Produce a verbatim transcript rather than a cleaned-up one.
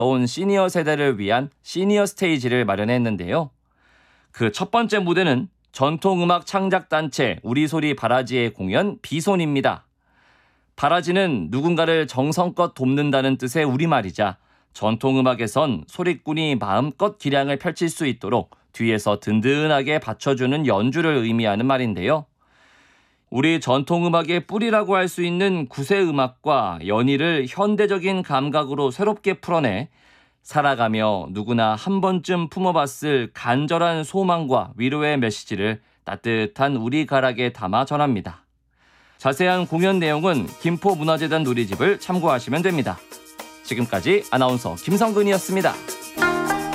온 시니어 세대를 위한 시니어 스테이지를 마련했는데요. 그 첫 번째 무대는 전통음악 창작단체 우리소리 바라지의 공연 비손입니다. 바라지는 누군가를 정성껏 돕는다는 뜻의 우리말이자 전통음악에선 소리꾼이 마음껏 기량을 펼칠 수 있도록 뒤에서 든든하게 받쳐주는 연주를 의미하는 말인데요. 우리 전통음악의 뿌리라고 할 수 있는 구세음악과 연희를 현대적인 감각으로 새롭게 풀어내 살아가며 누구나 한 번쯤 품어봤을 간절한 소망과 위로의 메시지를 따뜻한 우리 가락에 담아 전합니다. 자세한 공연 내용은 김포문화재단 누리집을 참고하시면 됩니다. 지금까지 아나운서 김성근이었습니다.